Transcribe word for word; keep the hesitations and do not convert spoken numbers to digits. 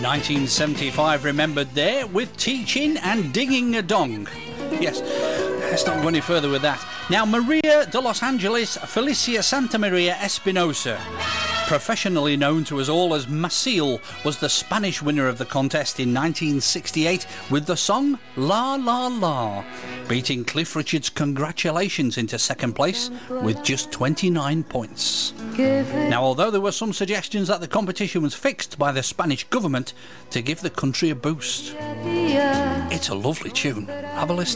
nineteen seventy-five remembered there with Teaching and Dinging a Dong. Yes, let's not go any further with that. Now, Maria de Los Angeles Felicia Santa Maria Espinosa, professionally known to us all as Maciel, was the Spanish winner of the contest in nineteen sixty-eight with the song La La La, beating Cliff Richard's Congratulations into second place with just twenty-nine points. Now, although there were some suggestions that the competition was fixed by the Spanish government to give the country a boost, it's a lovely tune. Have a listen.